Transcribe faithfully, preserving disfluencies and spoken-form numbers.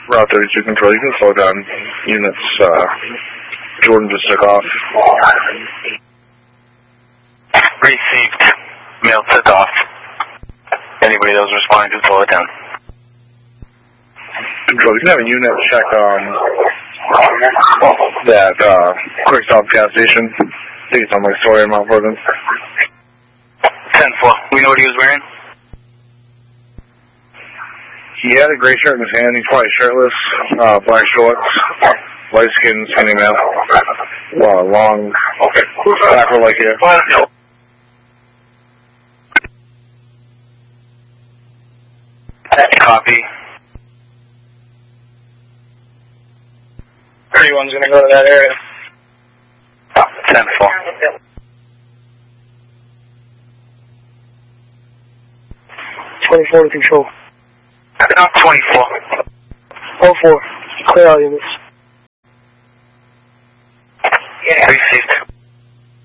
Route thirty-two control, you can slow down. Units, uh, Jordan just took off. Received. Mail took off. Anybody that was responding to slow it down. Control, you can have a unit check on that, uh, quick stop gas station. I think it's on like Sawyer Mount Vernon. ten four. We know what he was wearing? He had a gray shirt in his hand. He's probably shirtless. Uh, black shorts. Light skin, skinny man. Uh, long, afro like hair. Copy. thirty-one's going to go to that area. ten four. twenty-four to control. twenty-four. oh four. Clear all units. Received.